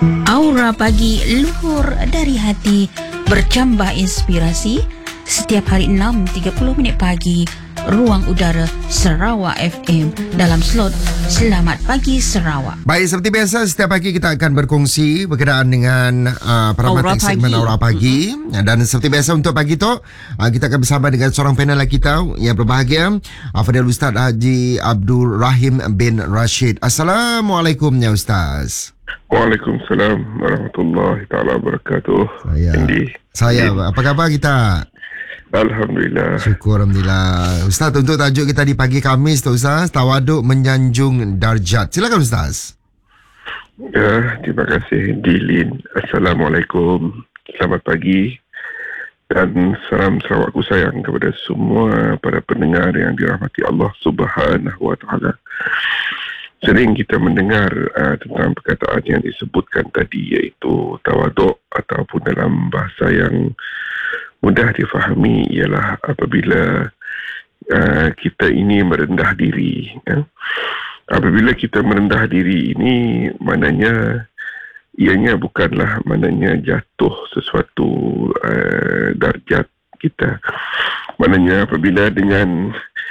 Aura pagi luhur dari hati, bercambah inspirasi. Setiap hari 6.30 pagi, Ruang Udara Sarawak FM dalam slot Selamat Pagi Sarawak. Baik, seperti biasa setiap pagi kita akan berkongsi berkenaan dengan parameter segmen Aura Pagi. Dan seperti biasa untuk pagi tu kita akan bersama dengan seorang panel kita yang berbahagia, Fadil Ustaz Haji Abdul Rahim bin Rashid. Assalamualaikum ya Ustaz. Waalaikumsalam warahmatullahi taala wabarakatuh. Saya apa khabar kita? Alhamdulillah. Syukur, Alhamdulillah. Ustaz, untuk tajuk kita di pagi Khamis tu Ustaz, tawaduk menyanjung darjat. Silakan Ustaz. Ya, terima kasih Dilin. Assalamualaikum. Selamat pagi. Dan salam Sarawakku sayang kepada semua para pendengar yang dirahmati Allah Subhanahu wa taala. Sering kita mendengar tentang perkataan yang disebutkan tadi, iaitu tawaduk, ataupun dalam bahasa yang mudah difahami ialah apabila kita ini merendah diri. Apabila kita merendah diri ini, maknanya ianya bukanlah maknanya jatuh sesuatu darjat kita. Maknanya apabila dengan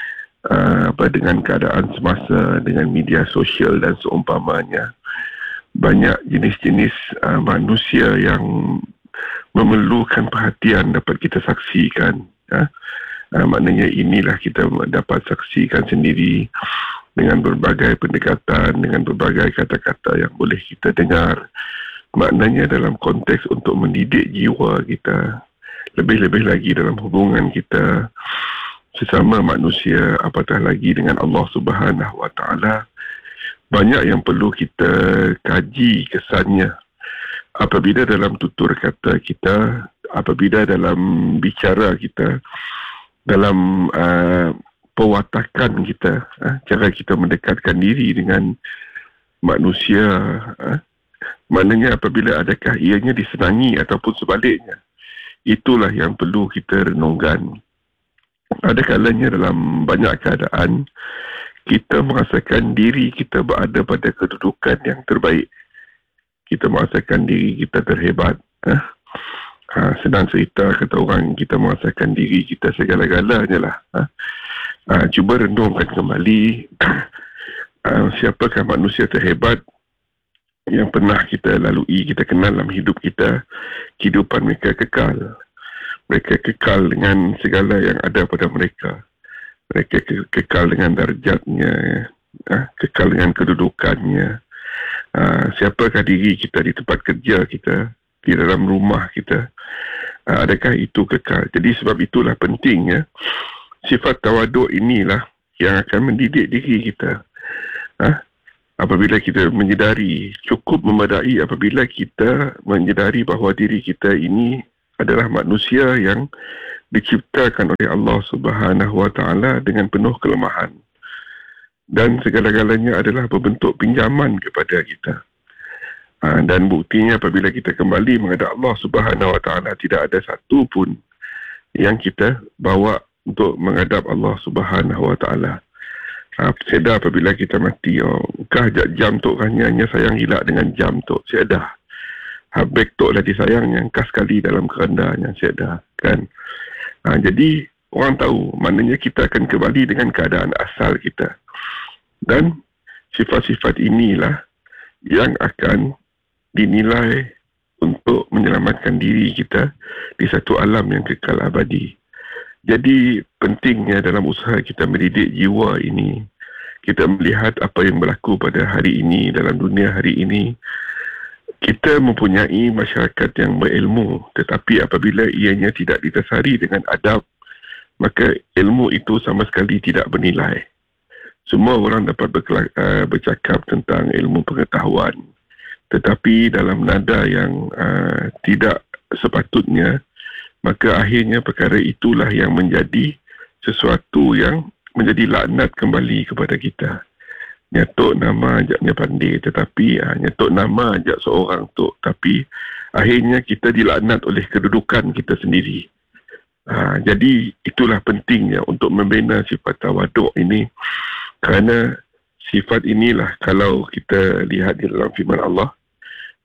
keadaan semasa, dengan media sosial dan seumpamanya, banyak jenis-jenis manusia yang memerlukan perhatian dapat kita saksikan. Maknanya inilah kita dapat saksikan sendiri dengan berbagai pendekatan, dengan berbagai kata-kata yang boleh kita dengar. Maknanya dalam konteks untuk mendidik jiwa kita, lebih-lebih lagi dalam hubungan kita sesama manusia, apatah lagi dengan Allah Subhanahu wa taala. Banyak yang perlu kita kaji kesannya. Apabila dalam tutur kata kita, apabila dalam bicara kita, dalam pewatakan kita, cara kita mendekatkan diri dengan manusia, maknanya apabila adakah ianya disenangi ataupun sebaliknya, itulah yang perlu kita renungkan. Ada kalanya dalam banyak keadaan kita merasakan diri kita berada pada kedudukan yang terbaik. Kita merasakan diri kita terhebat. Senang cerita kata orang, kita merasakan diri kita segala-galanya lah. Cuba renungkan kembali, siapakah manusia terhebat yang pernah kita lalui, kita kenal dalam hidup kita. Kehidupan mereka kekal. Mereka kekal dengan segala yang ada pada mereka. Mereka kekal dengan darjatnya, kekal dengan kedudukannya. Siapakah diri kita di tempat kerja kita, di dalam rumah kita, adakah itu kekal? Jadi sebab itulah pentingnya sifat tawaduk inilah yang akan mendidik diri kita. Apabila kita menyedari, cukup memadai apabila kita menyedari bahawa diri kita ini adalah manusia yang diciptakan oleh Allah Subhanahu wa taala dengan penuh kelemahan. Dan segala-galanya adalah berbentuk pinjaman kepada kita. Dan buktinya apabila kita kembali menghadap Allah Subhanahu wa taala, tidak ada satu pun yang kita bawa untuk menghadap Allah Subhanahu wa taala. Sedar apabila kita mati, kah jam tu kan hanya sayang hilak dengan jam tu. Sedar. Habek tu lah disayang yang khas sekali dalam kerandanya, sedar kan. Jadi orang tahu, maknanya kita akan kembali dengan keadaan asal kita. Dan sifat-sifat inilah yang akan dinilai untuk menyelamatkan diri kita di satu alam yang kekal abadi. Jadi pentingnya dalam usaha kita mendidik jiwa ini, kita melihat apa yang berlaku pada hari ini, dalam dunia hari ini. Kita mempunyai masyarakat yang berilmu, tetapi apabila ianya tidak didasari dengan adab, maka ilmu itu sama sekali tidak bernilai. Semua orang dapat bercakap tentang ilmu pengetahuan, tetapi dalam nada yang tidak sepatutnya, maka akhirnya perkara itulah yang menjadi sesuatu yang menjadi laknat kembali kepada kita. Nyatuk nama ajaknya pandai, tetapi nyatuk nama ajak seorang tu, tapi akhirnya kita dilaknat oleh kedudukan kita sendiri. Jadi itulah pentingnya untuk membina sifat tawaduk ini. Kerana sifat inilah kalau kita lihat di dalam firman Allah,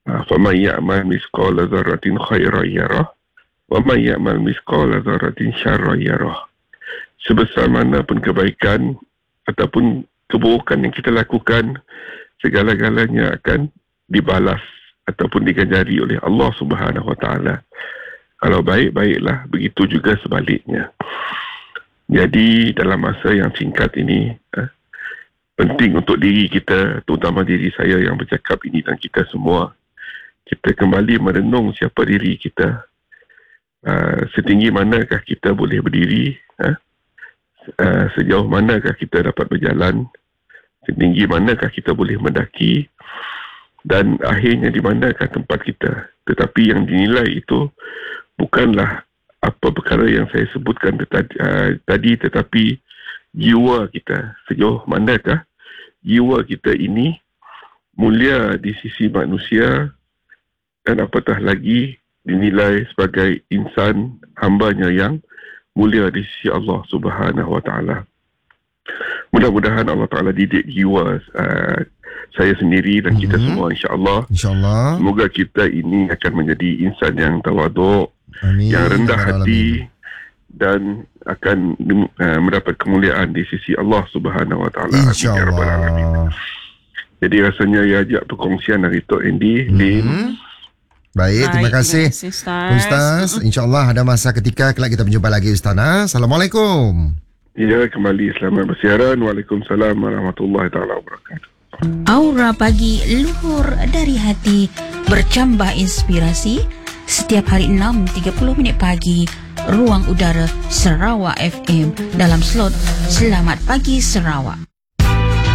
فَمَنْ يَعْمَلْ مِثْقَالَ ذَرَّةٍ خَيْرًا يَرَهُ وَمَنْ يَعْمَلْ مِثْقَالَ ذَرَّةٍ شَرًّا يَرَهُ. Sebesar mana pun kebaikan ataupun keburukan yang kita lakukan, segala-galanya akan dibalas ataupun diganjari oleh Allah Subhanahu Wa Taala. Kalau baik, baiklah. Begitu juga sebaliknya. Jadi dalam masa yang singkat ini, penting untuk diri kita, terutama diri saya yang bercakap ini dan kita semua, kita kembali merenung siapa diri kita. Setinggi manakah kita boleh berdiri, sejauh manakah kita dapat berjalan, setinggi manakah kita boleh mendaki, dan akhirnya di manakah tempat kita. Tetapi yang dinilai itu bukanlah apa perkara yang saya sebutkan tadi, tetapi jiwa kita. Sejauh manakah jiwa kita ini mulia di sisi manusia, dan apatah lagi dinilai sebagai insan, hambanya yang mulia di sisi Allah Subhanahu Wa Taala. Mudah-mudahan Allah Ta'ala didik jiwa saya sendiri dan kita semua, insya-Allah. InsyaAllah. Semoga kita ini akan menjadi insan yang tawaduk, yang rendah hati, dan akan mendapat kemuliaan di sisi Allah Subhanahu Wa Taala. InsyaAllah. Jadi rasanya ajak perkongsian hari Tok Andy, Lin. Baik, terima kasih Ustaz. InsyaAllah ada masa ketika kelak kita berjumpa lagi, Ustaz. Assalamualaikum. Ya, kembali selamat bersiaran. Waalaikumsalam warahmatullahi taala wabarakatuh. Aura Pagi luhur dari hati, bercambah inspirasi. Setiap hari 6.30 pagi, Ruang Udara Sarawak FM dalam slot Selamat Pagi Sarawak.